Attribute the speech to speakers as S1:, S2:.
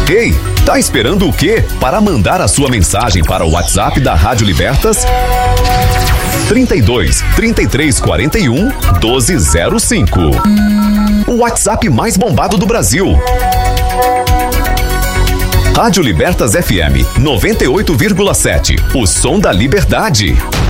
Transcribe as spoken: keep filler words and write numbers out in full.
S1: Ei, tá esperando o quê para mandar a sua mensagem para o WhatsApp da Rádio Libertas? trinta e dois, trinta e três, quarenta e um, doze zero cinco. O WhatsApp mais bombado do Brasil. Rádio Libertas F M noventa e oito vírgula sete. O som da liberdade.